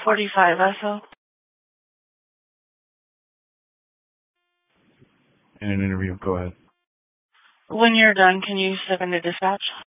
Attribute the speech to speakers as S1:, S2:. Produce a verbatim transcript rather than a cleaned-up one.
S1: forty-five S O.
S2: In an interview, go ahead.
S1: When you're done, can you step into dispatch?